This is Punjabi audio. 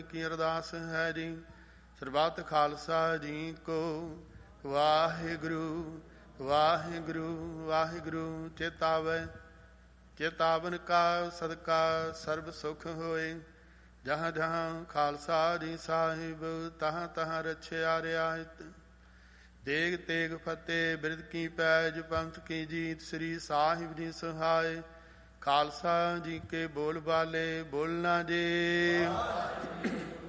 ਕੀ ਅਰਦਾਸ ਹੈ ਜੀ। ਸਰਬੱਤ ਖਾਲਸਾ ਜੀ ਕੋ ਵਾਹਿਗੁਰੂ ਵਾਹਿਗੁਰੂ ਵਾਹਿਗੁਰੂ। ਚੇਤਾਵਨ ਕਾ ਸਦਕਾ ਸਰਬ ਸੁਖ ਹੋਏ। ਜਹਾਂ ਜਹਾਂ ਖਾਲਸਾ ਜੀ ਸਾਹਿਬ ਤਹਾਂ ਤਹਾਂ ਰਛਿਆ ਰਿਆਇਤ। ਦੇਗ ਤੇਗ ਫਤਿਹ ਬਿਰਦ ਕੀ ਪੈਜ ਪੰਥ ਕੀ ਜੀਤ। ਸ੍ਰੀ ਸਾਹਿਬ ਜੀ ਸਹਾਏ। ਖਾਲਸਾ ਜੀ ਕੇ ਬੋਲ ਬਾਲੇ ਬੋਲਣਾ ਜੀ।